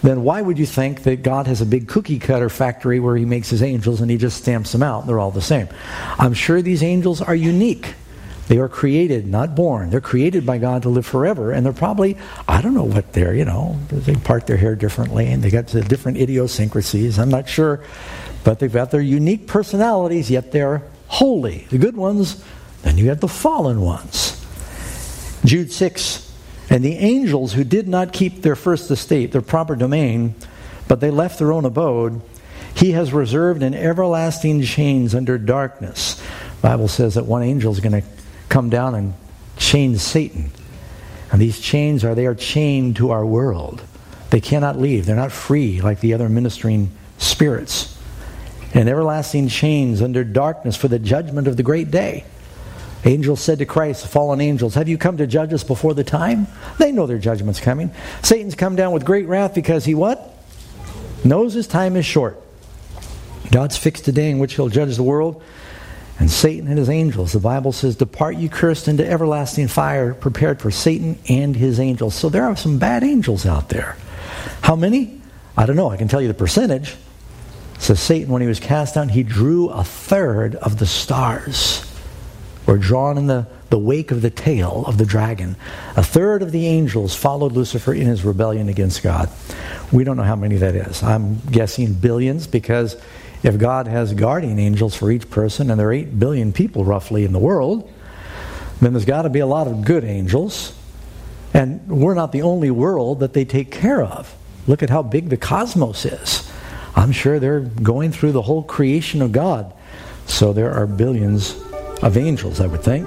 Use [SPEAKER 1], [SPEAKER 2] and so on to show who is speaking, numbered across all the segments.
[SPEAKER 1] then why would you think that God has a big cookie cutter factory where he makes his angels and he just stamps them out? They're all the same. I'm sure these angels are unique. They are created, not born. They're created by God to live forever, and they're probably, I don't know what they're, they part their hair differently, and they got the different idiosyncrasies. I'm not sure, but they've got their unique personalities, yet they're holy. The good ones, then you have the fallen ones. Jude 6, and the angels who did not keep their first estate, their proper domain, but they left their own abode, he has reserved in everlasting chains under darkness. The Bible says that one angel is going to come down and chain Satan. And these chains they are chained to our world. They cannot leave. They're not free like the other ministering spirits. And everlasting chains under darkness for the judgment of the great day. Angels said to Christ, the fallen angels, have you come to judge us before the time? They know their judgment's coming. Satan's come down with great wrath because he what? Knows his time is short. God's fixed a day in which he'll judge the world. And Satan and his angels, the Bible says, depart you cursed into everlasting fire prepared for Satan and his angels. So there are some bad angels out there. How many? I don't know. I can tell you the percentage. It says Satan, when he was cast down, he drew 1/3 of the stars. Were drawn in the wake of the tail of the dragon. 1/3 of the angels followed Lucifer in his rebellion against God. We don't know how many that is. I'm guessing billions, because if God has guardian angels for each person, and there are 8 billion people roughly in the world, then there's got to be a lot of good angels. And we're not the only world that they take care of. Look at how big the cosmos is. I'm sure they're going through the whole creation of God. So there are billions of angels, I would think.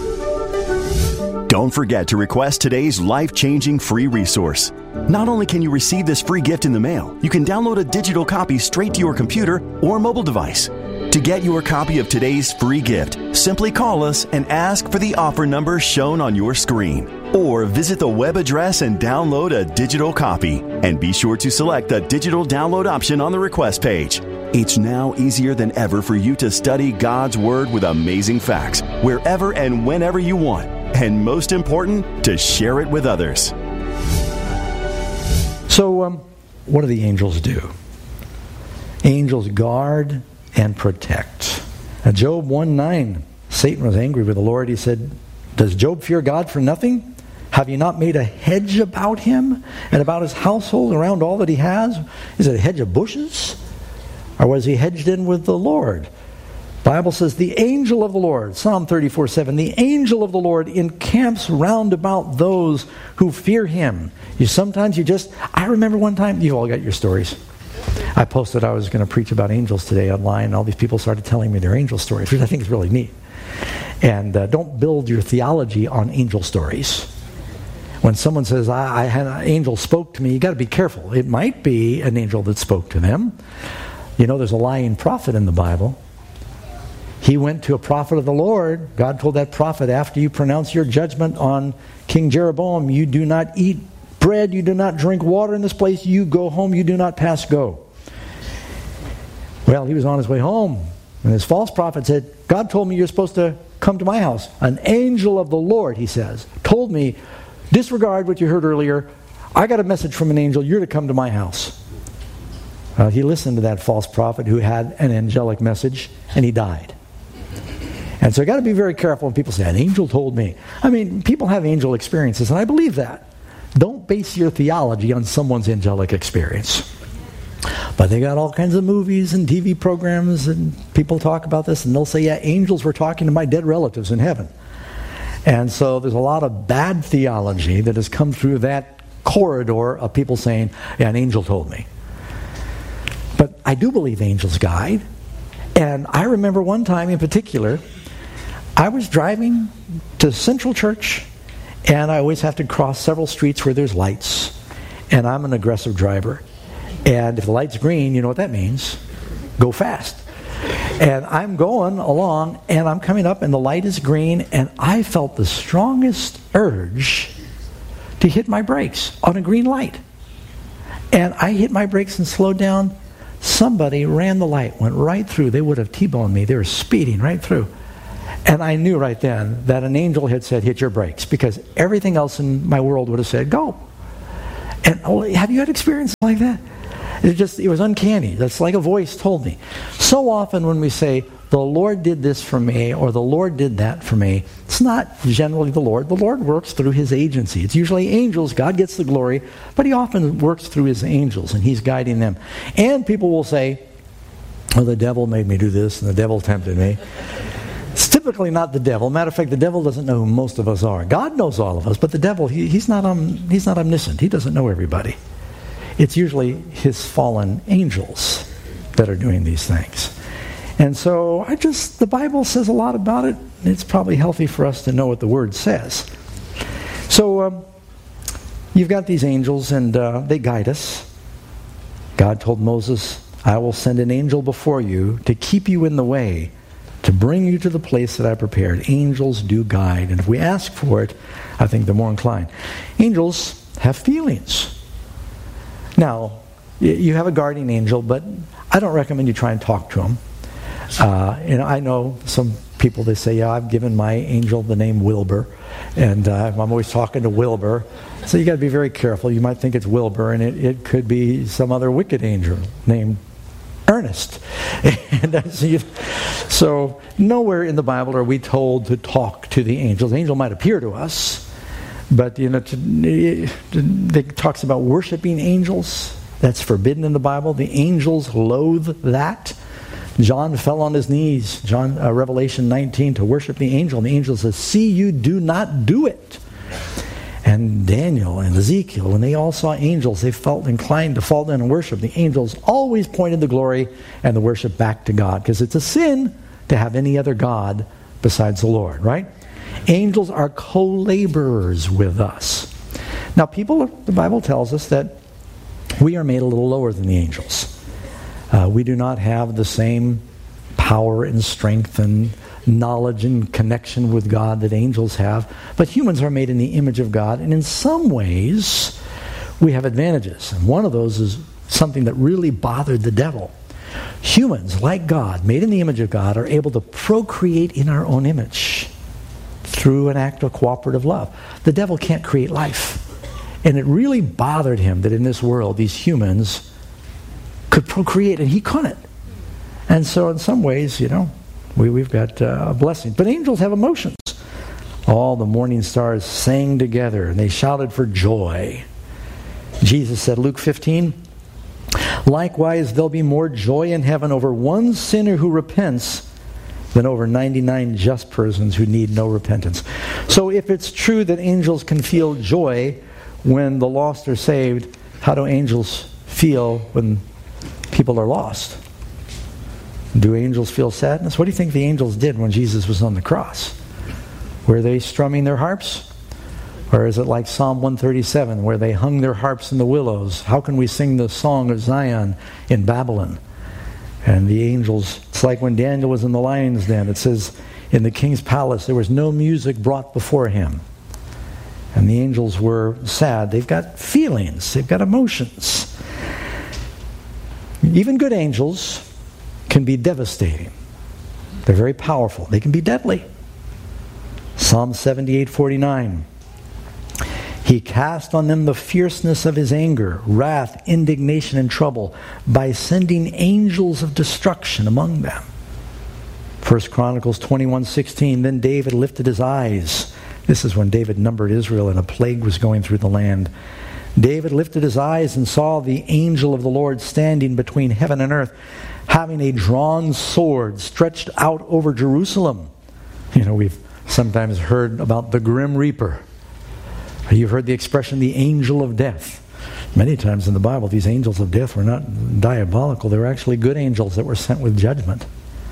[SPEAKER 2] Don't forget to request today's life-changing free resource. Not only can you receive this free gift in the mail, you can download a digital copy straight to your computer or mobile device. To get your copy of today's free gift, simply call us and ask for the offer number shown on your screen. Or visit the web address and download a digital copy. And be sure to select the digital download option on the request page. It's now easier than ever for you to study God's Word with amazing facts, wherever and whenever you want. And most important, to share it with others.
[SPEAKER 1] So, what do the angels do? Angels guard and protect. Now, Job 1:9, Satan was angry with the Lord. He said, does Job fear God for nothing? Have you not made a hedge about him and about his household, around all that he has? Is it a hedge of bushes? Or was he hedged in with the Lord? The Bible says, the angel of the Lord, Psalm 34:7, the angel of the Lord encamps round about those who fear him. I remember one time, you all got your stories. I posted I was going to preach about angels today online, and all these people started telling me their angel stories, which I think is really neat. And don't build your theology on angel stories. When someone says, I had an angel spoke to me, you got to be careful. It might be an angel that spoke to them. You know, there's a lying prophet in the Bible. He went to a prophet of the Lord. God told that prophet, after you pronounce your judgment on King Jeroboam, you do not eat bread, you do not drink water in this place, you go home, you do not pass go. Well, he was on his way home, and this false prophet said, God told me you're supposed to come to my house. An angel of the Lord, he says, told me, disregard what you heard earlier. I got a message from an angel, you're to come to my house. He listened to that false prophet who had an angelic message, and he died. And so you got to be very careful when people say, an angel told me. I mean, people have angel experiences, and I believe that. Don't base your theology on someone's angelic experience. But they got all kinds of movies and TV programs, and people talk about this, and they'll say, yeah, angels were talking to my dead relatives in heaven. And so there's a lot of bad theology that has come through that corridor of people saying, yeah, an angel told me. But I do believe angels guide. And I remember one time in particular, I was driving to Central Church, and I always have to cross several streets where there's lights. And I'm an aggressive driver. And if the light's green, you know what that means. Go fast. And I'm going along, and I'm coming up, and the light is green, and I felt the strongest urge to hit my brakes on a green light. And I hit my brakes and slowed down. Somebody ran the light, went right through. They would have T-boned me. They were speeding right through. And I knew right then that an angel had said, hit your brakes, because everything else in my world would have said, go. And have you had experiences like that? It was uncanny. That's like a voice told me. So often when we say, the Lord did this for me, or the Lord did that for me, it's not generally the Lord. The Lord works through his agency. It's usually angels. God gets the glory, but he often works through his angels, and he's guiding them. And people will say, oh, the devil made me do this, and the devil tempted me. It's typically not the devil. Matter of fact, the devil doesn't know who most of us are. God knows all of us, but the devil, he's not omniscient. He doesn't know everybody. It's usually his fallen angels that are doing these things. And so the Bible says a lot about it. It's probably healthy for us to know what the Word says. So you've got these angels, and they guide us. God told Moses, I will send an angel before you to keep you in the way, to bring you to the place that I prepared. Angels do guide, and if we ask for it, I think they're more inclined. Angels have feelings. Now, you have a guardian angel, but I don't recommend you try and talk to him. I know some people, they say, yeah, I've given my angel the name Wilbur, and I'm always talking to Wilbur. So you got to be very careful. You might think it's Wilbur, and it could be some other wicked angel named Ernest. And so nowhere in the Bible are we told to talk to the angels. The angel might appear to us, but it talks about worshiping angels. That's forbidden in the Bible. The angels loathe that. John fell on his knees, Revelation 19, to worship the angel. And the angel says, see, you do not do it. And Daniel and Ezekiel, when they all saw angels, they felt inclined to fall down and worship. The angels always pointed the glory and the worship back to God, because it's a sin to have any other God besides the Lord, right? Angels are co-laborers with us. Now, the Bible tells us that we are made a little lower than the angels. We do not have the same power and strength and knowledge and connection with God that angels have. But humans are made in the image of God, and in some ways we have advantages. And one of those is something that really bothered the devil. Humans, like God, made in the image of God, are able to procreate in our own image through an act of cooperative love. The devil can't create life. And it really bothered him that in this world, these humans could procreate, and he couldn't. And so in some ways, we've got a blessing. But angels have emotions. All the morning stars sang together, and they shouted for joy. Jesus said, Luke 15, likewise there'll be more joy in heaven over one sinner who repents than over 99 just persons who need no repentance. So if it's true that angels can feel joy when the lost are saved, how do angels feel when people are lost? Do angels feel sadness? What do you think the angels did when Jesus was on the cross? Were they strumming their harps? Or is it like Psalm 137, where they hung their harps in the willows? How can we sing the song of Zion in Babylon? And the angels, it's like when Daniel was in the lion's den. It says, in the king's palace, there was no music brought before him. And the angels were sad. They've got feelings. They've got emotions. Even good angels can be devastating. They're very powerful. They can be deadly. Psalm 78:49. He cast on them the fierceness of his anger, wrath, indignation, and trouble by sending angels of destruction among them. 1 Chronicles 21:16. Then David lifted his eyes. This is when David numbered Israel and a plague was going through the land. David lifted his eyes and saw the angel of the Lord standing between heaven and earth, having a drawn sword stretched out over Jerusalem. We've sometimes heard about the Grim Reaper. You've heard the expression, the angel of death. Many times in the Bible, these angels of death were not diabolical. They were actually good angels that were sent with judgment.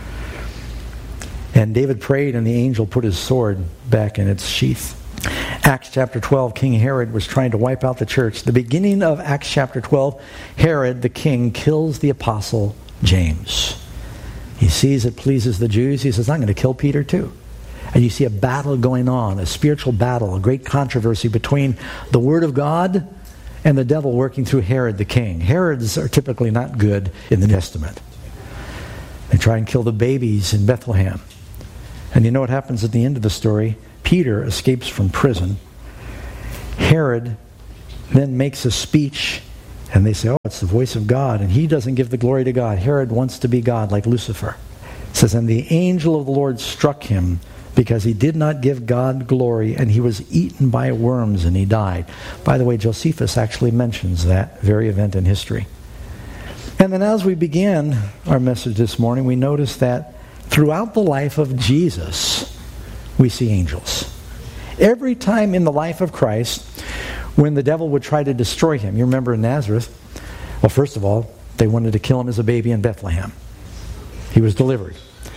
[SPEAKER 1] And David prayed, and the angel put his sword back in its sheath. Acts chapter 12, King Herod was trying to wipe out the church. The beginning of Acts chapter 12, Herod, the king, kills the apostle James. He sees it pleases the Jews. He says, I'm going to kill Peter too. And you see a battle going on, a spiritual battle, a great controversy between the Word of God and the devil working through Herod the king. Herods are typically not good in the New Testament. They try and kill the babies in Bethlehem. And you know what happens at the end of the story? Peter escapes from prison. Herod then makes a speech, and they say, oh, it's the voice of God, and he doesn't give the glory to God. Herod wants to be God like Lucifer. It says, and the angel of the Lord struck him because he did not give God glory, and he was eaten by worms, and he died. By the way, Josephus actually mentions that very event in history. And then as we begin our message this morning, we notice that throughout the life of Jesus, we see angels. Every time in the life of Christ, when the devil would try to destroy him, you remember in Nazareth, well, first of all, they wanted to kill him as a baby in Bethlehem. He was delivered.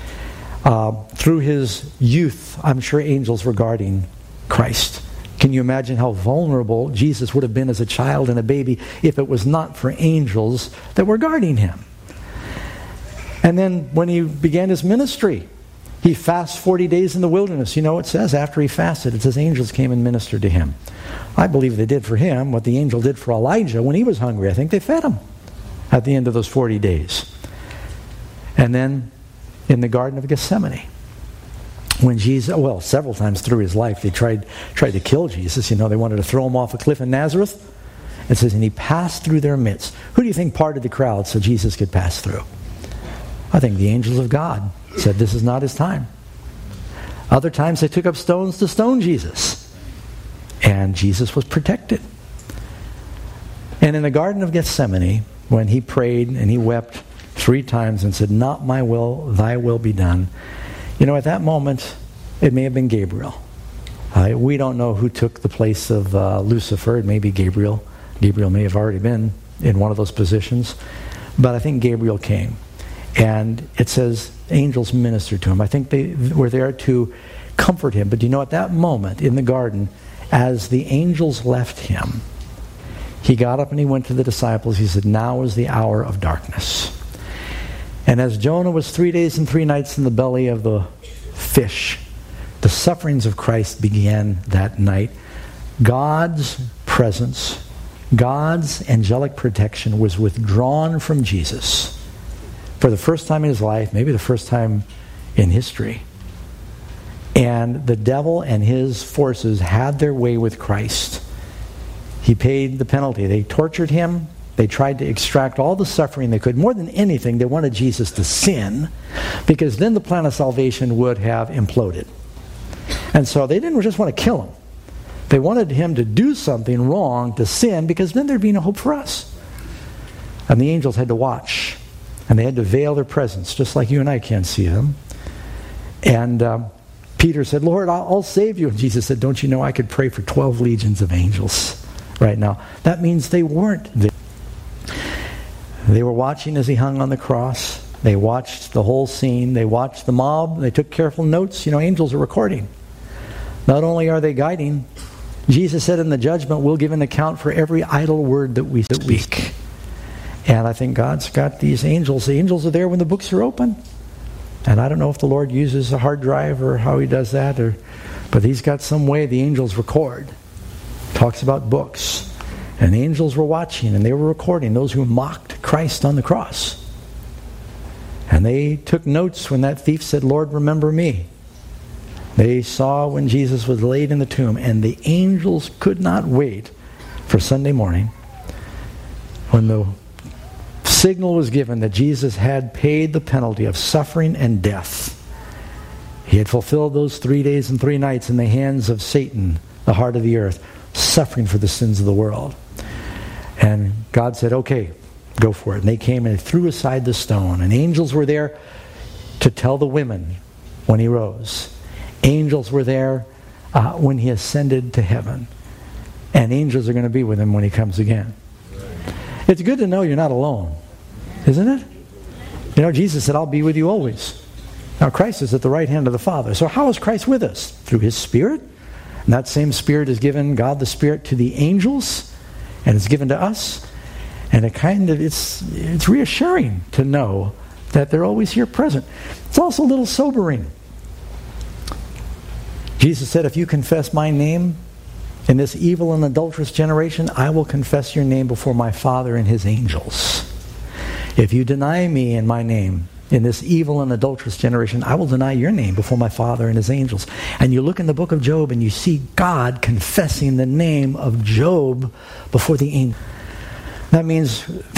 [SPEAKER 1] Through his youth, I'm sure angels were guarding Christ. Can you imagine how vulnerable Jesus would have been as a child and a baby if it was not for angels that were guarding him? And then when he began his ministry, he fasts 40 days in the wilderness. You know, it says after he fasted, it says angels came and ministered to him. I believe they did for him what the angel did for Elijah when he was hungry. I think they fed him at the end of those 40 days. And then in the Garden of Gethsemane, when Jesus, well, several times through his life, they tried to kill Jesus. You know, they wanted to throw him off a cliff in Nazareth. It says, and he passed through their midst. Who do you think parted the crowd so Jesus could pass through? I think the angels of God said this is not his time. Other times they took up stones to stone Jesus. And Jesus was protected. And in the Garden of Gethsemane, when he prayed and he wept 3 times and said, not my will, thy will be done. You know, at that moment, it may have been Gabriel. We don't know who took the place of Lucifer. It may be Gabriel. Gabriel may have already been in one of those positions. But I think Gabriel came. And it says angels ministered to him. I think they were there to comfort him. But you know, at that moment in the garden, as the angels left him, he got up and he went to the disciples. He said, now is the hour of darkness. And as Jonah was 3 days and 3 nights in the belly of the fish, the sufferings of Christ began that night. God's presence, God's angelic protection was withdrawn from Jesus for the first time in his life, maybe the first time in history. And the devil and his forces had their way with Christ. He paid the penalty. They tortured him. They tried to extract all the suffering they could. More than anything, they wanted Jesus to sin, because then the plan of salvation would have imploded. And so they didn't just want to kill him. They wanted him to do something wrong, to sin, because then there'd be no hope for us. And the angels had to watch. And they had to veil their presence, just like you and I can't see them. And Peter said, Lord, I'll save you. And Jesus said, don't you know I could pray for 12 legions of angels right now? That means they weren't there. They were watching as he hung on the cross. They watched the whole scene. They watched the mob. They took careful notes. You know, angels are recording. Not only are they guiding, Jesus said in the judgment, we'll give an account for every idle word that we speak. And I think God's got these angels. The angels are there when the books are open. And I don't know if the Lord uses a hard drive or how he does that, but he's got some way the angels record. Talks about books. And the angels were watching and they were recording those who mocked Christ on the cross. And they took notes when that thief said, Lord, remember me. They saw when Jesus was laid in the tomb, and the angels could not wait for Sunday morning when the signal was given that Jesus had paid the penalty of suffering and death. He had fulfilled those 3 days and 3 nights in the hands of Satan, the heart of the earth, suffering for the sins of the world. And God said, okay, go for it. And they came and they threw aside the stone. And angels were there to tell the women when he rose. Angels were there when he ascended to heaven. And angels are going to be with him when he comes again. It's good to know you're not alone, isn't it? You know, Jesus said, I'll be with you always. Now, Christ is at the right hand of the Father. So how is Christ with us? Through his Spirit. And that same Spirit is given, God the Spirit, to the angels. And it's given to us. And it's reassuring to know that they're always here present. It's also a little sobering. Jesus said, if you confess my name in this evil and adulterous generation, I will confess your name before my Father and his angels. If you deny me and my name, in this evil and adulterous generation, I will deny your name before my Father and his angels. And you look in the book of Job and you see God confessing the name of Job before the angels. That means